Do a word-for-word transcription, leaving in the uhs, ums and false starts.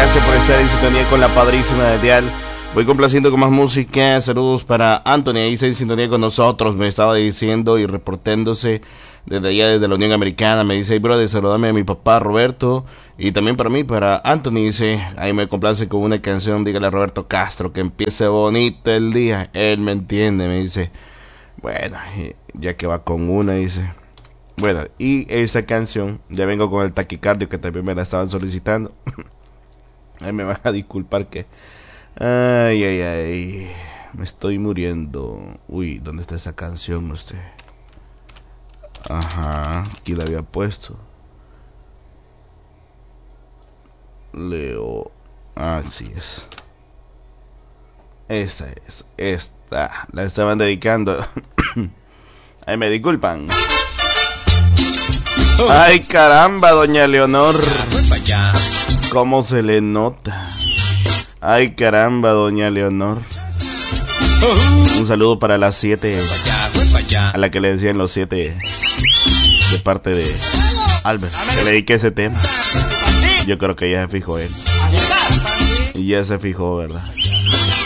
Gracias por estar en sintonía con la padrísima de Dial. Voy complaciendo con más música. Saludos para Anthony, ahí está en sintonía con nosotros. Me estaba diciendo y reportándose desde allá, desde la Unión Americana. Me dice, hey, brother, saludame a mi papá Roberto. Y también para mí, para Anthony, dice, ahí me complace con una canción. Dígale a Roberto Castro que empiece bonito el día. Él me entiende, me dice. Bueno, ya que va con una, dice. Bueno, y esa canción, ya vengo con el taquicardio que también me la estaban solicitando. Ahí me van a disculpar que... Ay, ay, ay. Me estoy muriendo. Uy, ¿dónde está esa canción usted? Ajá, aquí la había puesto. Leo... Ah, sí es. Esta es, esta. La estaban dedicando. Ay, me disculpan. Ay, caramba, doña Leonor. ¿Cómo se le nota? Ay, caramba, doña Leonor. Un saludo para las siete. A la que le decían los siete. De parte de Albert, que le dediqué ese tema. Yo creo que ya se fijó él. Y ya se fijó, ¿verdad?